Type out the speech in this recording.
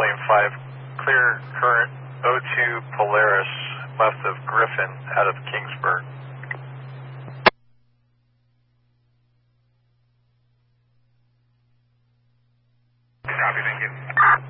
Airplane 5, clear current O2 Polaris west of Griffin out of Kingsburg. Copy, thank you.